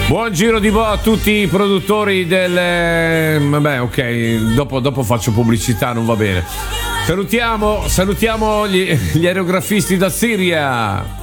Buon giro di boa a tutti i produttori del... Vabbè, ok, dopo faccio pubblicità, non va bene. Salutiamo gli aerografisti da Siria.